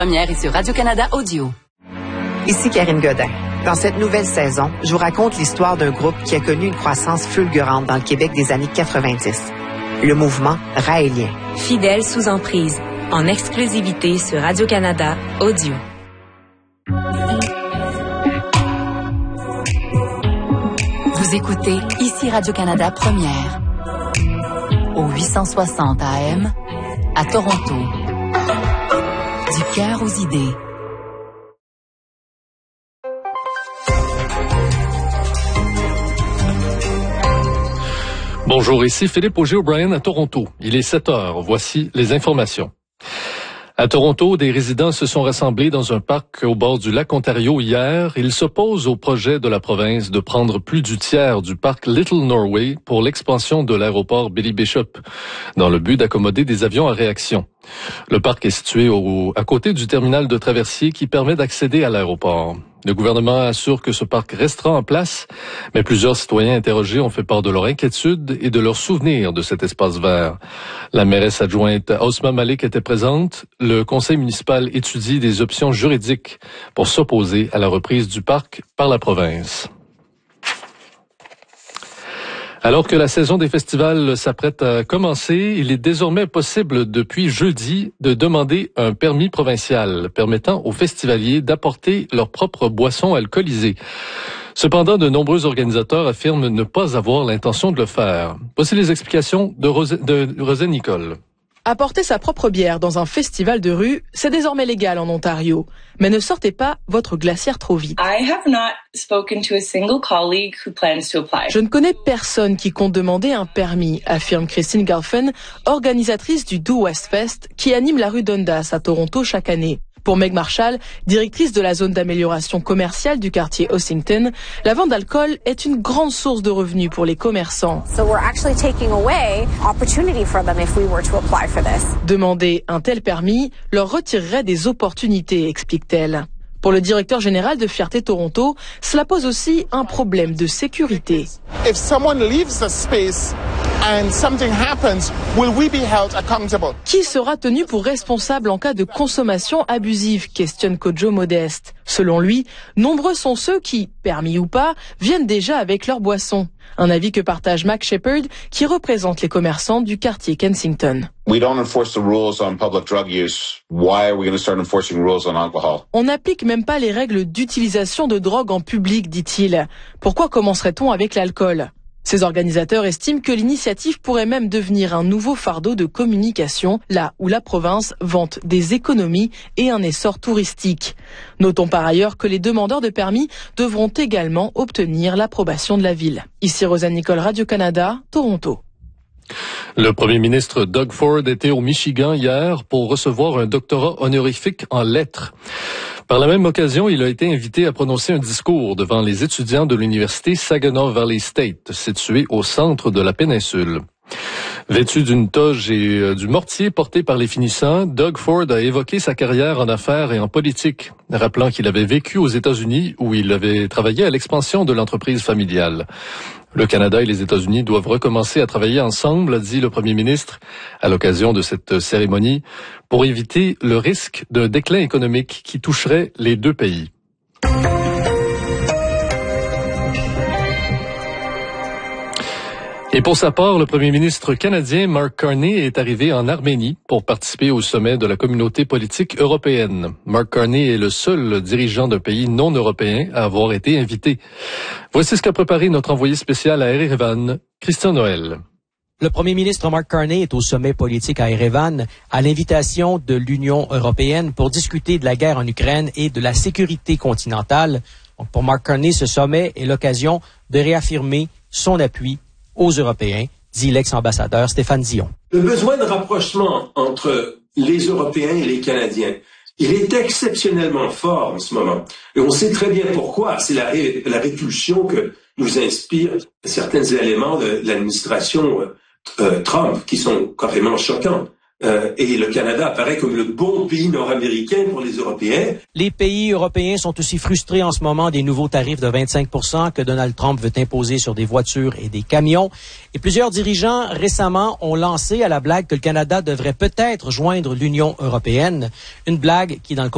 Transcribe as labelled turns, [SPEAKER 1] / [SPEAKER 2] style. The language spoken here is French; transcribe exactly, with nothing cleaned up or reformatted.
[SPEAKER 1] Première et sur Radio-Canada Audio.
[SPEAKER 2] Ici Karine Godin. Dans cette nouvelle saison, je vous raconte l'histoire d'un groupe qui a connu une croissance fulgurante dans le Québec des années quatre-vingt-dix. Le mouvement raélien.
[SPEAKER 3] Fidèle sous emprise, en exclusivité sur Radio-Canada Audio.
[SPEAKER 1] Vous écoutez Ici Radio-Canada Première. Au huit cent soixante A M, à Toronto. Du cœur aux idées.
[SPEAKER 4] Bonjour, ici Philippe Auger-O'Brien à Toronto. Il est sept heures. Voici les informations. À Toronto, des résidents se sont rassemblés dans un parc au bord du lac Ontario hier. Ils s'opposent au projet de la province de prendre plus du tiers du parc Little Norway pour l'expansion de l'aéroport Billy Bishop, dans le but d'accommoder des avions à réaction. Le parc est situé au, à côté du terminal de traversier qui permet d'accéder à l'aéroport. Le gouvernement assure que ce parc restera en place, mais plusieurs citoyens interrogés ont fait part de leur inquiétude et de leurs souvenirs de cet espace vert. La mairesse adjointe Osma Malik était présente. Le conseil municipal étudie des options juridiques pour s'opposer à la reprise du parc par la province. Alors que la saison des festivals s'apprête à commencer, il est désormais possible depuis jeudi de demander un permis provincial permettant aux festivaliers d'apporter leurs propres boissons alcoolisées. Cependant, de nombreux organisateurs affirment ne pas avoir l'intention de le faire. Voici les explications de, Rose, de Rosée Nicole.
[SPEAKER 5] Apporter sa propre bière dans un festival de rue, c'est désormais légal en Ontario. Mais ne sortez pas votre glacière trop vite.
[SPEAKER 6] I have not spoken to a single colleague who plans to apply.
[SPEAKER 5] Je ne connais personne qui compte demander un permis, affirme Christine Galfen, organisatrice du Do West Fest, qui anime la rue Dundas à Toronto chaque année. Pour Meg Marshall, directrice de la zone d'amélioration commerciale du quartier Ossington, la vente d'alcool est une grande source de revenus pour les commerçants.
[SPEAKER 7] So we're actually taking away opportunity for them if we were to apply for this.
[SPEAKER 5] Demander un tel permis leur retirerait des opportunités, explique-t-elle. Pour le directeur général de Fierté Toronto, cela pose aussi un problème de sécurité.
[SPEAKER 8] If someone leaves a space and something happens, will we be held accountable?
[SPEAKER 5] Qui sera tenu pour responsable en cas de consommation abusive, questionne Kojo Modeste. Selon lui, nombreux sont ceux qui, permis ou pas, viennent déjà avec leur boisson. Un avis que partage Mac Shepard, qui représente les commerçants du quartier Kensington.
[SPEAKER 9] We don't enforce the rules on public drug use. Why are we going to start enforcing rules on alcohol?
[SPEAKER 5] On n'applique même pas les règles d'utilisation de drogue en public, dit-il. Pourquoi commencerait-on avec l'alcool ? Ces organisateurs estiment que l'initiative pourrait même devenir un nouveau fardeau de communication, là où la province vante des économies et un essor touristique. Notons par ailleurs que les demandeurs de permis devront également obtenir l'approbation de la ville. Ici Rosanne Nicole, Radio-Canada, Toronto.
[SPEAKER 4] Le premier ministre Doug Ford était au Michigan hier pour recevoir un doctorat honorifique en lettres. Par la même occasion, il a été invité à prononcer un discours devant les étudiants de l'université Saginaw Valley State, située au centre de la péninsule. Vêtu d'une toge et euh, du mortier porté par les finissants, Doug Ford a évoqué sa carrière en affaires et en politique, rappelant qu'il avait vécu aux États-Unis où il avait travaillé à l'expansion de l'entreprise familiale. Le Canada et les États-Unis doivent recommencer à travailler ensemble, a dit le premier ministre à l'occasion de cette cérémonie, pour éviter le risque d'un déclin économique qui toucherait les deux pays. Et pour sa part, le premier ministre canadien Mark Carney est arrivé en Arménie pour participer au sommet de la communauté politique européenne. Mark Carney est le seul dirigeant d'un pays non européen à avoir été invité. Voici ce qu'a préparé notre envoyé spécial à Erevan, Christian Noël.
[SPEAKER 10] Le premier ministre Mark Carney est au sommet politique à Erevan à l'invitation de l'Union européenne pour discuter de la guerre en Ukraine et de la sécurité continentale. Donc pour Mark Carney, ce sommet est l'occasion de réaffirmer son appui aux Européens, dit l'ex-ambassadeur Stéphane Dion.
[SPEAKER 11] Le besoin de rapprochement entre les Européens et les Canadiens, il est exceptionnellement fort en ce moment. Et on sait très bien pourquoi. C'est la, ré, la répulsion que nous inspirent certains éléments de l'administration euh, Trump qui sont carrément choquants. Euh, et le Canada apparaît comme le bon pays nord-américain pour les Européens.
[SPEAKER 10] Les pays européens sont aussi frustrés en ce moment des nouveaux tarifs de vingt-cinq pour cent que Donald Trump veut imposer sur des voitures et des camions. Et plusieurs dirigeants récemment ont lancé à la blague que le Canada devrait peut-être joindre l'Union européenne. Une blague qui, dans le